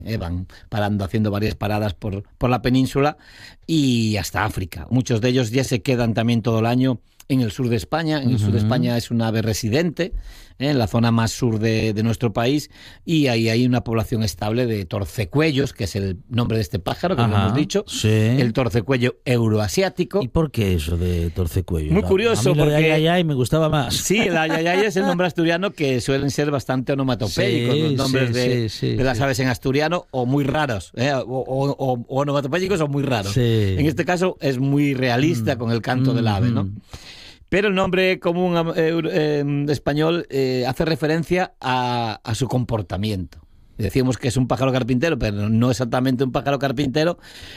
Van parando, haciendo varias paradas por la península y hasta África. Muchos de ellos ya se quedan también todo el año en el sur de España. En el sur de España es un ave residente, en la zona más sur de nuestro país, y ahí hay una población estable de torcecuellos, que es el nombre de este pájaro, que lo hemos dicho, el torcecuello euroasiático. ¿Y por qué eso de torcecuello? Muy curioso, a mí lo porque de ayayay me gustaba más. Sí, el ayayay es el nombre asturiano, que suelen ser bastante onomatopéicos, los nombres de las aves en asturiano, o muy raros, o onomatopéicos o muy raros. En este caso es muy realista con el canto del ave, ¿no? Pero el nombre común español hace referencia a su comportamiento. Decimos que es un pájaro carpintero, pero no exactamente un pájaro carpintero,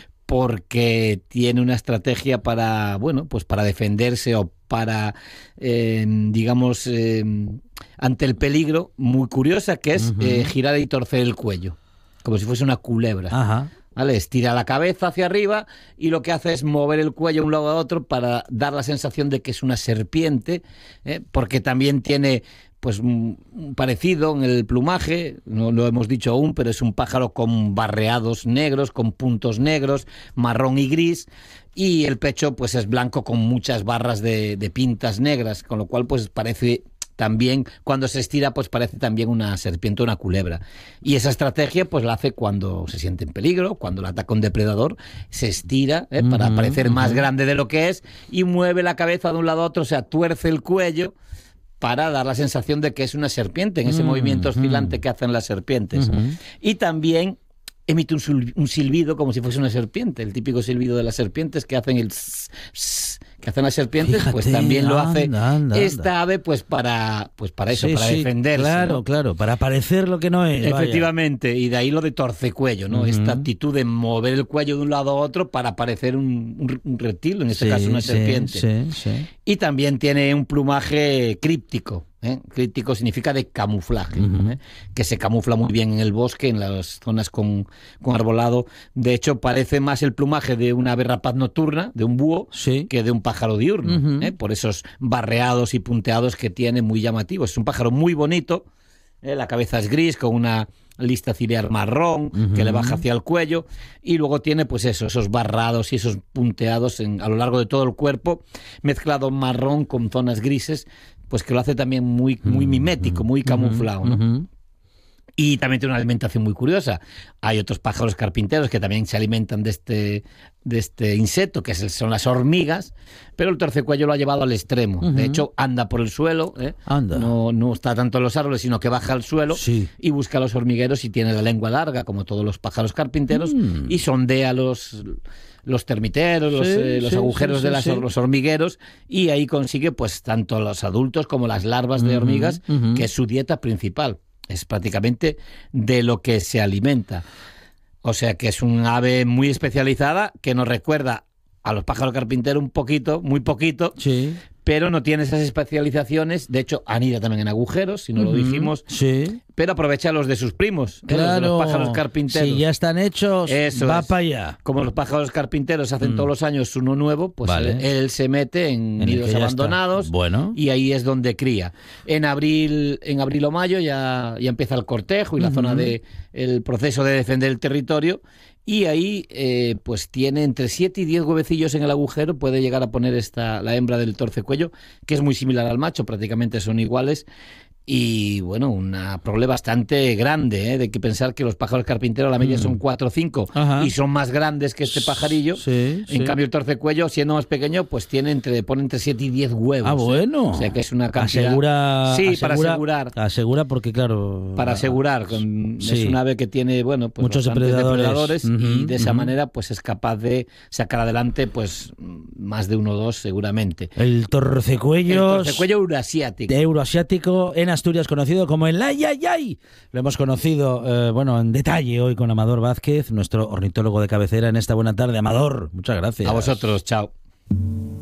porque tiene una estrategia para, bueno, pues para defenderse o para, digamos, ante el peligro, muy curiosa, que es girar y torcer el cuello, como si fuese una culebra. ¿Vale? Estira la cabeza hacia arriba y lo que hace es mover el cuello de un lado a otro para dar la sensación de que es una serpiente, porque también tiene pues un parecido en el plumaje, no lo hemos dicho aún, pero es un pájaro con barreados negros, con puntos negros, marrón y gris, y el pecho pues es blanco con muchas barras de pintas negras, con lo cual pues parece... También cuando se estira pues parece también una serpiente o una culebra, y esa estrategia pues la hace cuando se siente en peligro, cuando la ataca un depredador, se estira para parecer más grande de lo que es y mueve la cabeza de un lado a otro, o sea, tuerce el cuello para dar la sensación de que es una serpiente en ese movimiento oscilante que hacen las serpientes. Y también emite un silbido como si fuese una serpiente, el típico silbido de las serpientes que hacen el que hacen las serpientes. Fíjate, pues también lo hace esta ave pues para eso, para defenderse. Claro, ¿no? Claro, para parecer lo que no es. Efectivamente, vaya. Y de ahí lo de torcecuello, ¿no? Esta actitud de mover el cuello de un lado a otro para parecer un reptil, en este caso una serpiente. Y también tiene un plumaje críptico. Críptico significa de camuflaje, que se camufla muy bien en el bosque, en las zonas con arbolado. De hecho, parece más el plumaje de una ave rapaz nocturna, de un búho, que de un pájaro diurno, por esos barreados y punteados que tiene, muy llamativos. Es un pájaro muy bonito, la cabeza es gris, con una lista ciliar marrón que le baja hacia el cuello, y luego tiene pues esos barrados y esos punteados a lo largo de todo el cuerpo, mezclado marrón con zonas grises, pues que lo hace también muy mimético, muy camuflado, ¿no? Y también tiene una alimentación muy curiosa. Hay otros pájaros carpinteros que también se alimentan de este insecto, que son las hormigas, pero el torcecuello lo ha llevado al extremo. De hecho, anda por el suelo, no está tanto en los árboles, sino que baja al suelo y busca a los hormigueros, y tiene la lengua larga, como todos los pájaros carpinteros, y sondea los termiteros, los agujeros de los hormigueros, y ahí consigue pues tanto los adultos como las larvas de hormigas, que es su dieta principal. Es prácticamente de lo que se alimenta. O sea que es un ave muy especializada, que nos recuerda a los pájaros carpinteros un poquito, muy poquito, pero no tiene esas especializaciones. De hecho, anida también en agujeros, si no lo dijimos, pero aprovecha los de sus primos, los de los pájaros carpinteros. Si ya están hechos, va para allá. Como los pájaros carpinteros hacen todos los años uno nuevo, pues él se mete en nidos abandonados, y ahí es donde cría. En abril o mayo ya empieza el cortejo y la zona el proceso de defender el territorio. Y ahí pues tiene entre 7 y 10 huevecillos en el agujero. Puede llegar a poner la hembra del torcecuello, que es muy similar al macho, prácticamente son iguales. Y bueno, una probable bastante grande, de que pensar que los pájaros carpinteros a la media son 4 o 5 y son más grandes que este pajarillo. En cambio el torcecuello, siendo más pequeño, pues pone entre 7 y 10 huevos. Bueno. O sea que es una cantidad. Para asegurar. Asegura porque, claro. Para asegurar. Es un ave que tiene, bueno, pues muchos depredadores. Y de esa manera pues es capaz de sacar adelante pues más de 1 o 2 seguramente. El torcecuello euroasiático en Asturias, conocido como el ayayay. Lo hemos conocido en detalle hoy con Amador Vázquez, nuestro ornitólogo de cabecera en esta buena tarde. Amador, muchas gracias. A vosotros, chao.